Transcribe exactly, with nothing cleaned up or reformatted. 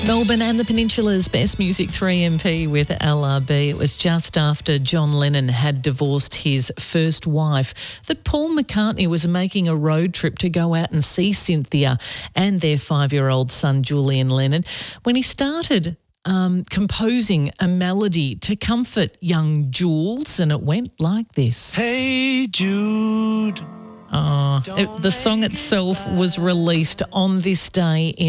Melbourne and the Peninsula's Best Music three M P with L R B. It was just after John Lennon had divorced his first wife that Paul McCartney was making a road trip to go out and see Cynthia and their five-year-old son Julian Lennon when he started um, composing a melody to comfort young Jules, and it went like this. Hey Jude. Oh, it, the song itself was released on this day in